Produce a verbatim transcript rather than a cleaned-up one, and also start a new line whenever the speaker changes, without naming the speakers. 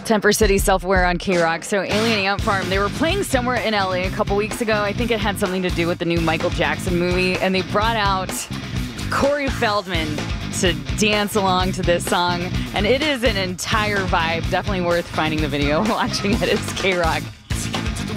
Temper City Self-Aware on K-Rock. So Alien Ant Farm, they were playing somewhere in L A a couple weeks ago. I think it had something to do with the new Michael Jackson movie. And they brought out Corey Feldman to dance along to this song. And it is an entire vibe. Definitely worth finding the video, watching it. It's K-Rock.